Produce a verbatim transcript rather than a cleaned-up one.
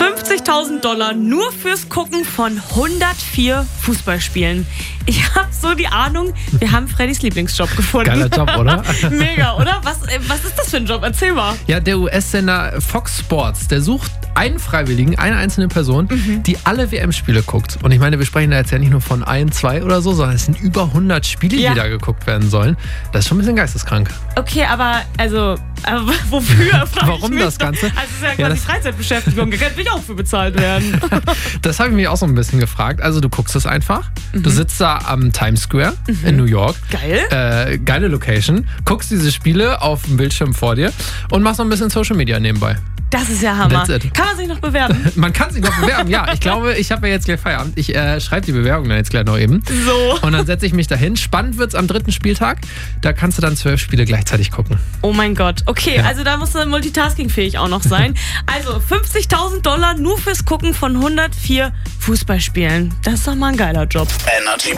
fünfzigtausend Dollar nur fürs Gucken von hundertvier Fußballspielen. Ich habe so die Ahnung, wir haben Freddys Lieblingsjob gefunden. Geiler Job, oder? Mega, oder? Was, was ist das für ein Job? Erzähl mal. Ja, der U S-Sender Fox Sports, der sucht einen Freiwilligen, eine einzelne Person, mhm. die alle W M-Spiele guckt. Und ich meine, wir sprechen da jetzt ja nicht nur von ein, zwei oder so, sondern es sind über hundert Spiele, ja. die da geguckt werden sollen. Das ist schon ein bisschen geisteskrank. Okay, aber also, aber wofür? Warum das Ganze? Also es ist ja quasi ja, das Freizeitbeschäftigung, da könnte ich auch für bezahlt werden. Das habe ich mich auch so ein bisschen gefragt. Also du guckst es einfach, mhm. du sitzt da am Times Square mhm. in New York. Geil. Äh, geile Location. Guckst diese Spiele auf dem Bildschirm vor dir und machst noch ein bisschen Social Media nebenbei. Das ist ja Hammer. Kann man sich noch bewerben? Man kann sich noch bewerben, ja. Ich glaube, ich habe ja jetzt gleich Feierabend. Ich äh, schreibe die Bewerbung dann jetzt gleich noch eben. So. Und dann setze ich mich dahin. Spannend wird's am dritten Spieltag. Da kannst du dann zwölf Spiele gleichzeitig gucken. Oh mein Gott. Okay, ja. Also da musst du multitaskingfähig auch noch sein. Also fünfzigtausend Dollar nur fürs Gucken von hundertvier Fußballspielen. Das ist doch mal ein geiler Job. Energy